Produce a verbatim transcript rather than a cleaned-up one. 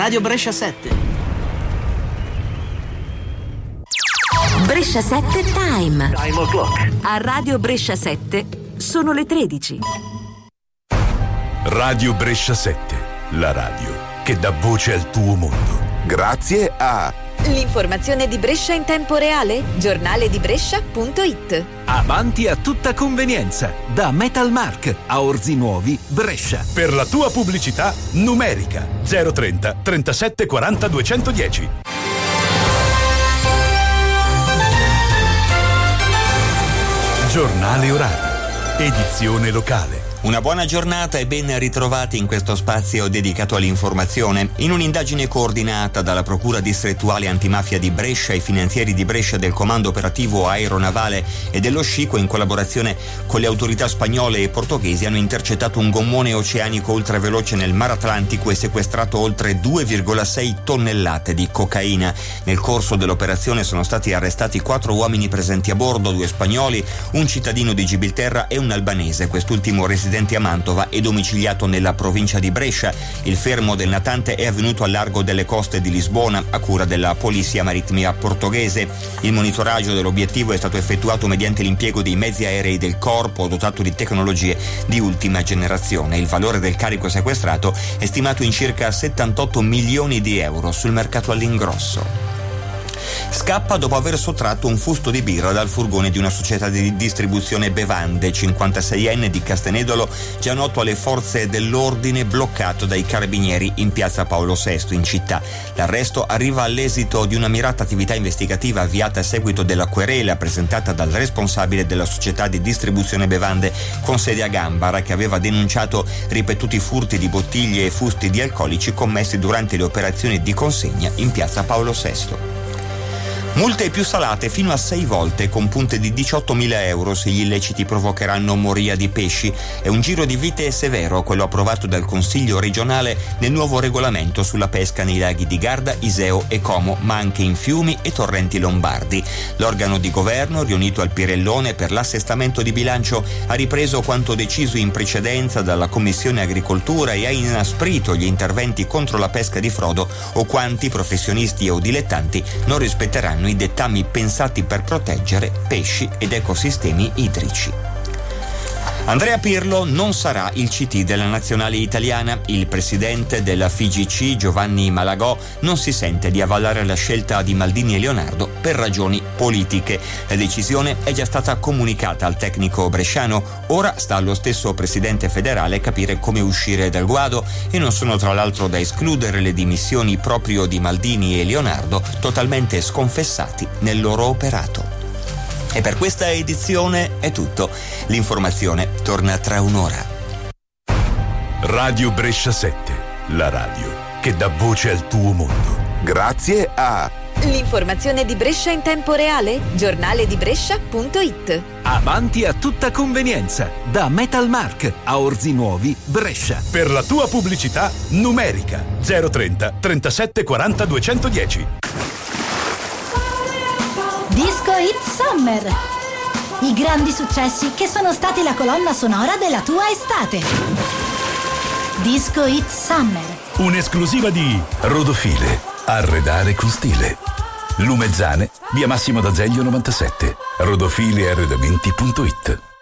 Radio Brescia sette. Brescia sette Time. Time o'clock. A Radio Brescia sette sono le tredici. Radio Brescia sette, la radio che dà voce al tuo mondo. Grazie a l'informazione di Brescia in tempo reale, giornale di Brescia punto it. Avanti a tutta convenienza, da Metal Mark a Orzi Nuovi, Brescia. Per la tua pubblicità numerica zero trenta trentasette quaranta duecentodieci. Giornale orario, edizione locale. Una buona giornata e ben ritrovati in questo spazio dedicato all'informazione. In un'indagine coordinata dalla Procura Distrettuale Antimafia di Brescia, i finanzieri di Brescia del Comando Operativo Aeronavale e dello Scico, in collaborazione con le autorità spagnole e portoghesi, hanno intercettato un gommone oceanico ultraveloce nel Mar Atlantico e sequestrato oltre due virgola sei tonnellate di cocaina. Nel corso dell'operazione sono stati arrestati quattro uomini presenti a bordo, due spagnoli, un cittadino di Gibilterra e un albanese, quest'ultimo residente a Mantova e domiciliato nella provincia di Brescia. Il fermo del natante è avvenuto al largo delle coste di Lisbona, a cura della Polizia Marittima portoghese. Il monitoraggio dell'obiettivo è stato effettuato mediante l'impiego dei mezzi aerei del corpo, dotato di tecnologie di ultima generazione. Il valore del carico sequestrato è stimato in circa settantotto milioni di euro sul mercato all'ingrosso. Scappa dopo aver sottratto un fusto di birra dal furgone di una società di distribuzione bevande. cinquantaseienne di Castenedolo, già noto alle forze dell'ordine, bloccato dai carabinieri in piazza Paolo sesto in città. L'arresto arriva all'esito di una mirata attività investigativa avviata a seguito della querela presentata dal responsabile della società di distribuzione bevande con sede a Gambara, che aveva denunciato ripetuti furti di bottiglie e fusti di alcolici commessi durante le operazioni di consegna in piazza Paolo sesto. Multe più salate fino a sei volte, con punte di diciottomila euro se gli illeciti provocheranno moria di pesci. È un giro di vite severo quello approvato dal Consiglio regionale nel nuovo regolamento sulla pesca nei laghi di Garda, Iseo e Como, ma anche in fiumi e torrenti lombardi. L'organo di governo, riunito al Pirellone per l'assestamento di bilancio, ha ripreso quanto deciso in precedenza dalla Commissione Agricoltura e ha inasprito gli interventi contro la pesca di frodo o quanti, professionisti o dilettanti, non rispetteranno i dettami pensati per proteggere pesci ed ecosistemi idrici. Andrea Pirlo non sarà il C T della nazionale italiana. Il presidente della F I G C, Giovanni Malagò, non si sente di avallare la scelta di Maldini e Leonardo per ragioni politiche. La decisione è già stata comunicata al tecnico bresciano. Ora sta allo stesso presidente federale capire come uscire dal guado, e non sono tra l'altro da escludere le dimissioni proprio di Maldini e Leonardo, totalmente sconfessati nel loro operato. E per questa edizione è tutto. L'informazione torna tra un'ora. Radio Brescia sette, la radio che dà voce al tuo mondo. Grazie a l'informazione di Brescia in tempo reale, giornale di Brescia punto it. Avanti a tutta convenienza, da Metal Mark a Orzi Nuovi, Brescia. Per la tua pubblicità numerica zero trenta trentasette quaranta duecentodieci. Disco Hit Summer. I grandi successi che sono stati la colonna sonora della tua estate. Disco Hit Summer. Un'esclusiva di Rodofile. Arredare con stile. Lumezzane, via Massimo d'Azeglio novantasette. rodofile arredamenti punto it.